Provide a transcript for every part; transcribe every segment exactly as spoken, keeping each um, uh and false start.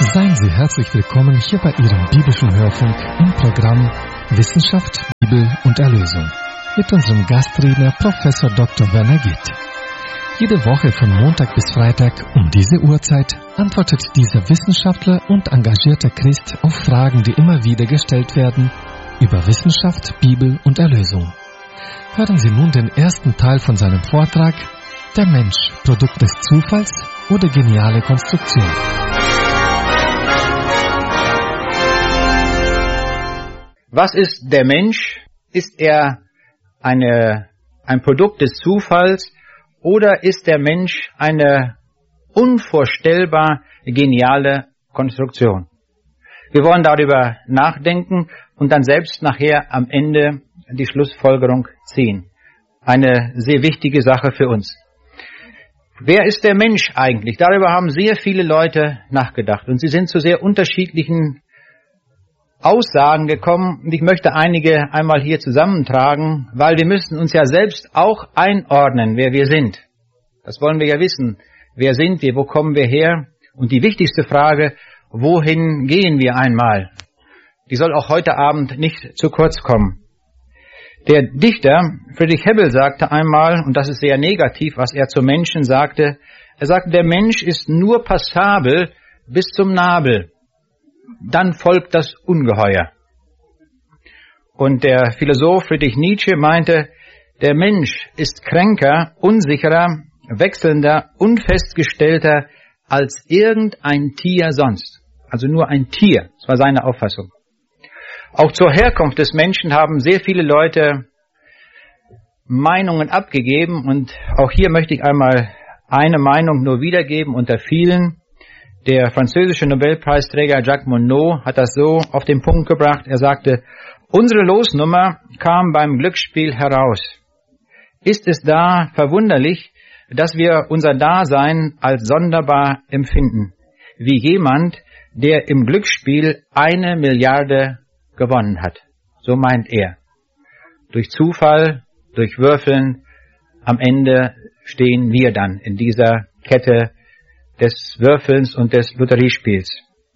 Seien Sie herzlich willkommen hier bei Ihrem biblischen Hörfunk im Programm Wissenschaft, Bibel und Erlösung mit unserem Gastredner Professor Doktor Werner Gitt. Jede Woche von Montag bis Freitag um diese Uhrzeit antwortet dieser Wissenschaftler und engagierter Christ auf Fragen, die immer wieder gestellt werden, über Wissenschaft, Bibel und Erlösung. Hören Sie nun den ersten Teil von seinem Vortrag: Der Mensch, Produkt des Zufalls oder geniale Konstruktion? Was ist der Mensch? Ist er eine, ein Produkt des Zufalls oder ist der Mensch eine unvorstellbar geniale Konstruktion? Wir wollen darüber nachdenken und dann selbst nachher am Ende die Schlussfolgerung ziehen. Eine sehr wichtige Sache für uns. Wer ist der Mensch eigentlich? Darüber haben sehr viele Leute nachgedacht und sie sind zu sehr unterschiedlichen Aussagen gekommen. Und ich möchte einige einmal hier zusammentragen, weil wir müssen uns ja selbst auch einordnen, wer wir sind. Das wollen wir ja wissen. Wer sind wir? Wo kommen wir her? Und die wichtigste Frage: Wohin gehen wir einmal? Die soll auch heute Abend nicht zu kurz kommen. Der Dichter Friedrich Hebbel sagte einmal, und das ist sehr negativ, was er zum Menschen sagte, er sagte, der Mensch ist nur passabel bis zum Nabel. Dann folgt das Ungeheuer. Und der Philosoph Friedrich Nietzsche meinte, der Mensch ist kränker, unsicherer, wechselnder, unfestgestellter als irgendein Tier sonst. Also nur ein Tier, das war seine Auffassung. Auch zur Herkunft des Menschen haben sehr viele Leute Meinungen abgegeben und auch hier möchte ich einmal eine Meinung nur wiedergeben unter vielen. Der französische Nobelpreisträger Jacques Monod hat das so auf den Punkt gebracht. Er sagte, unsere Losnummer kam beim Glücksspiel heraus. Ist es da verwunderlich, dass wir unser Dasein als sonderbar empfinden, wie jemand, der im Glücksspiel eine Milliarde gewonnen hat. So meint er. Durch Zufall, durch Würfeln, am Ende stehen wir dann in dieser Kette des Würfelns und des Lotteriespiels.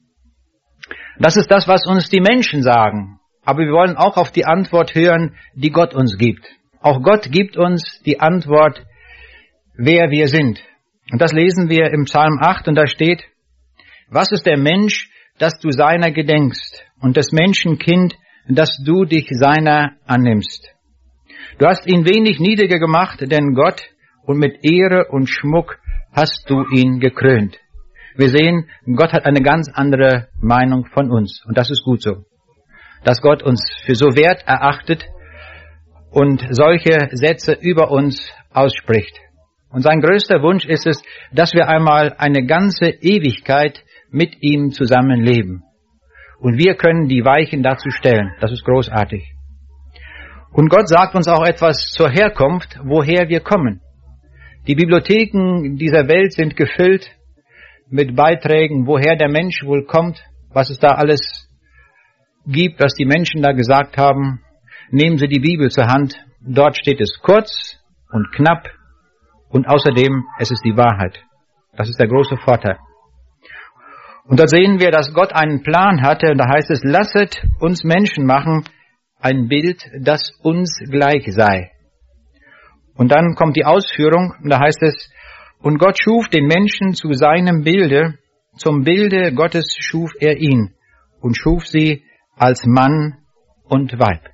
Das ist das, was uns die Menschen sagen. Aber wir wollen auch auf die Antwort hören, die Gott uns gibt. Auch Gott gibt uns die Antwort, wer wir sind. Und das lesen wir im Psalm acht und da steht, was ist der Mensch, dass du seiner gedenkst, und des Menschen Kind, dass du dich seiner annimmst. Du hast ihn wenig niedriger gemacht, denn Gott, und mit Ehre und Schmuck hast du ihn gekrönt. Wir sehen, Gott hat eine ganz andere Meinung von uns, und das ist gut so. Dass Gott uns für so wert erachtet und solche Sätze über uns ausspricht. Und sein größter Wunsch ist es, dass wir einmal eine ganze Ewigkeit mit ihm zusammenleben. Und wir können die Weichen dazu stellen. Das ist großartig. Und Gott sagt uns auch etwas zur Herkunft, woher wir kommen. Die Bibliotheken dieser Welt sind gefüllt mit Beiträgen, woher der Mensch wohl kommt, was es da alles gibt, was die Menschen da gesagt haben. Nehmen Sie die Bibel zur Hand. Dort steht es kurz und knapp und außerdem es ist die Wahrheit. Das ist der große Vorteil. Und da sehen wir, dass Gott einen Plan hatte, und da heißt es, lasset uns Menschen machen, ein Bild, das uns gleich sei. Und dann kommt die Ausführung, und da heißt es, und Gott schuf den Menschen zu seinem Bilde, zum Bilde Gottes schuf er ihn, und schuf sie als Mann und Weib.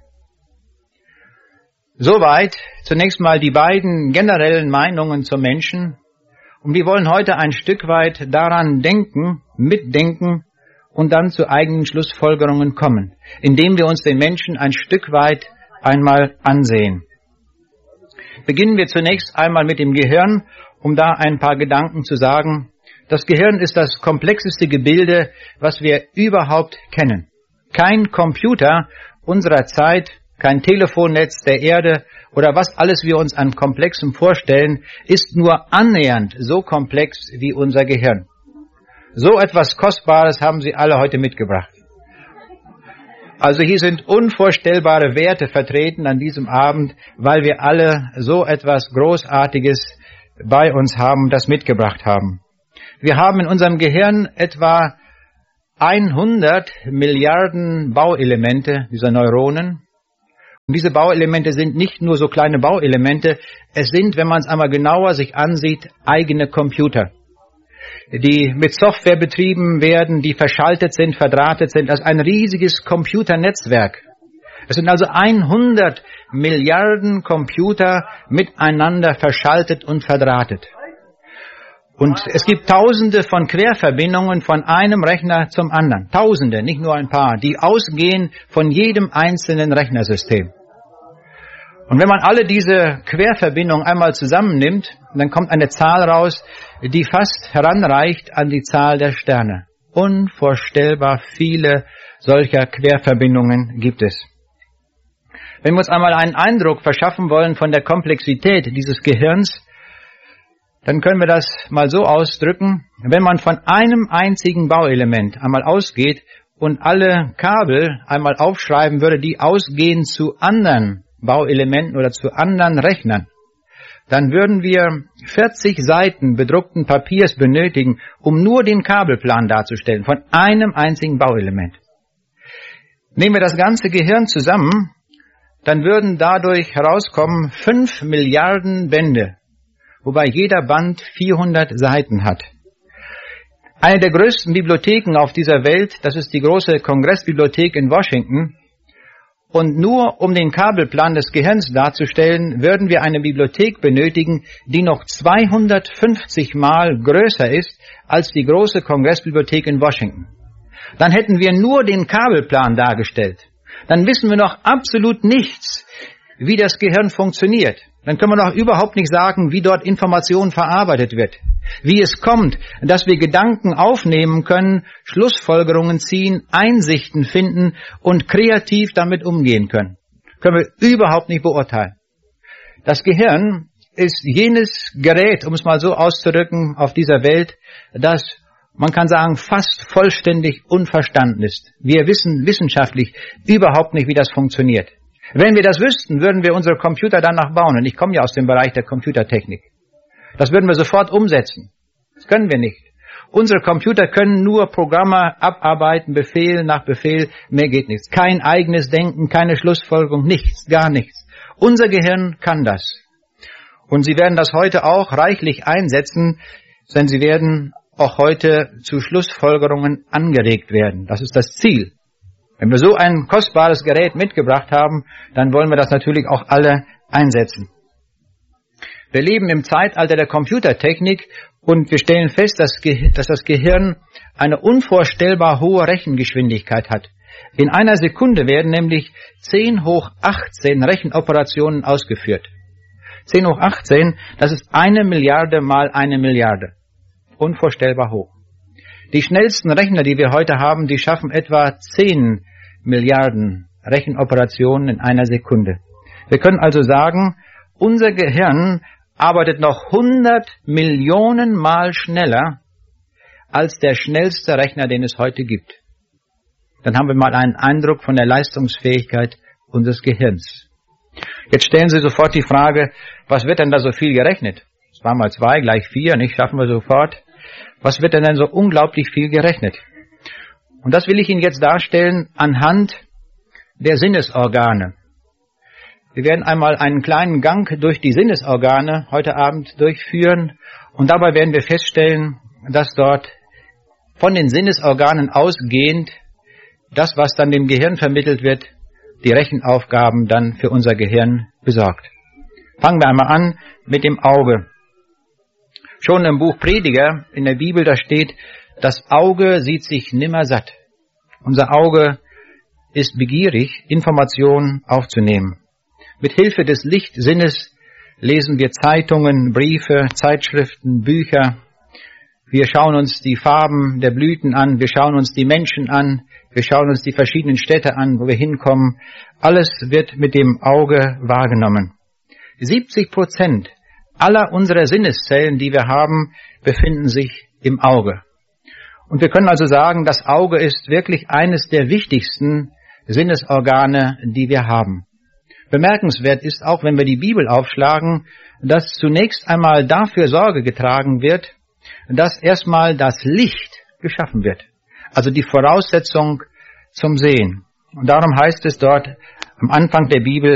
Soweit zunächst mal die beiden generellen Meinungen zum Menschen. Und wir wollen heute ein Stück weit daran denken, mitdenken und dann zu eigenen Schlussfolgerungen kommen, indem wir uns den Menschen ein Stück weit einmal ansehen. Beginnen wir zunächst einmal mit dem Gehirn, um da ein paar Gedanken zu sagen. Das Gehirn ist das komplexeste Gebilde, was wir überhaupt kennen. Kein Computer unserer Zeit, kein Telefonnetz der Erde oder was alles wir uns an Komplexem vorstellen, ist nur annähernd so komplex wie unser Gehirn. So etwas Kostbares haben Sie alle heute mitgebracht. Also hier sind unvorstellbare Werte vertreten an diesem Abend, weil wir alle so etwas Großartiges bei uns haben, das mitgebracht haben. Wir haben in unserem Gehirn etwa hundert Milliarden Bauelemente dieser Neuronen. Und diese Bauelemente sind nicht nur so kleine Bauelemente, es sind, wenn man es einmal genauer sich ansieht, eigene Computer, die mit Software betrieben werden, die verschaltet sind, verdrahtet sind. Das ist ein riesiges Computernetzwerk. Es sind also hundert Milliarden Computer miteinander verschaltet und verdrahtet. Und es gibt Tausende von Querverbindungen von einem Rechner zum anderen. Tausende, nicht nur ein paar, die ausgehen von jedem einzelnen Rechnersystem. Und wenn man alle diese Querverbindungen einmal zusammennimmt, dann kommt eine Zahl raus, die fast heranreicht an die Zahl der Sterne. Unvorstellbar viele solcher Querverbindungen gibt es. Wenn wir uns einmal einen Eindruck verschaffen wollen von der Komplexität dieses Gehirns, dann können wir das mal so ausdrücken, wenn man von einem einzigen Bauelement einmal ausgeht und alle Kabel einmal aufschreiben würde, die ausgehen zu anderen Bauelementen oder zu anderen Rechnern, dann würden wir vierzig Seiten bedruckten Papiers benötigen, um nur den Kabelplan darzustellen, von einem einzigen Bauelement. Nehmen wir das ganze Gehirn zusammen, dann würden dadurch herauskommen fünf Milliarden Bände, wobei jeder Band vierhundert Seiten hat. Eine der größten Bibliotheken auf dieser Welt, das ist die große Kongressbibliothek in Washington. Und nur um den Kabelplan des Gehirns darzustellen, würden wir eine Bibliothek benötigen, die noch zweihundertfünfzig Mal größer ist als die große Kongressbibliothek in Washington. Dann hätten wir nur den Kabelplan dargestellt. Dann wissen wir noch absolut nichts, wie das Gehirn funktioniert. Dann können wir noch überhaupt nicht sagen, wie dort Information verarbeitet wird. Wie es kommt, dass wir Gedanken aufnehmen können, Schlussfolgerungen ziehen, Einsichten finden und kreativ damit umgehen können. Können wir überhaupt nicht beurteilen. Das Gehirn ist jenes Gerät, um es mal so auszudrücken, auf dieser Welt, das, man kann sagen, fast vollständig unverstanden ist. Wir wissen wissenschaftlich überhaupt nicht, wie das funktioniert. Wenn wir das wüssten, würden wir unsere Computer danach bauen. Und ich komme ja aus dem Bereich der Computertechnik. Das würden wir sofort umsetzen. Das können wir nicht. Unsere Computer können nur Programme abarbeiten, Befehl nach Befehl, mehr geht nichts. Kein eigenes Denken, keine Schlussfolgerung, nichts, gar nichts. Unser Gehirn kann das. Und Sie werden das heute auch reichlich einsetzen, denn Sie werden auch heute zu Schlussfolgerungen angeregt werden. Das ist das Ziel. Wenn wir so ein kostbares Gerät mitgebracht haben, dann wollen wir das natürlich auch alle einsetzen. Wir leben im Zeitalter der Computertechnik und wir stellen fest, dass, dass das Gehirn eine unvorstellbar hohe Rechengeschwindigkeit hat. In einer Sekunde werden nämlich zehn hoch achtzehn Rechenoperationen ausgeführt. zehn hoch achtzehn, das ist eine Milliarde mal eine Milliarde. Unvorstellbar hoch. Die schnellsten Rechner, die wir heute haben, die schaffen etwa zehn Milliarden Rechenoperationen in einer Sekunde. Wir können also sagen, unser Gehirn arbeitet noch hundert Millionen Mal schneller als der schnellste Rechner, den es heute gibt. Dann haben wir mal einen Eindruck von der Leistungsfähigkeit unseres Gehirns. Jetzt stellen Sie sofort die Frage, was wird denn da so viel gerechnet? Zwei mal zwei gleich vier, nicht? Schaffen wir sofort. Was wird denn denn so unglaublich viel gerechnet? Und das will ich Ihnen jetzt darstellen anhand der Sinnesorgane. Wir werden einmal einen kleinen Gang durch die Sinnesorgane heute Abend durchführen und dabei werden wir feststellen, dass dort von den Sinnesorganen ausgehend das, was dann dem Gehirn vermittelt wird, die Rechenaufgaben dann für unser Gehirn besorgt. Fangen wir einmal an mit dem Auge. Schon im Buch Prediger in der Bibel, da steht, das Auge sieht sich nimmer satt. Unser Auge ist begierig, Informationen aufzunehmen. Mit Hilfe des Lichtsinnes lesen wir Zeitungen, Briefe, Zeitschriften, Bücher. Wir schauen uns die Farben der Blüten an, wir schauen uns die Menschen an, wir schauen uns die verschiedenen Städte an, wo wir hinkommen. Alles wird mit dem Auge wahrgenommen. siebzig Prozent aller unserer Sinneszellen, die wir haben, befinden sich im Auge. Und wir können also sagen, das Auge ist wirklich eines der wichtigsten Sinnesorgane, die wir haben. Bemerkenswert ist auch, wenn wir die Bibel aufschlagen, dass zunächst einmal dafür Sorge getragen wird, dass erstmal das Licht geschaffen wird. also die Voraussetzung zum Sehen. Und darum heißt es dort am Anfang der Bibel,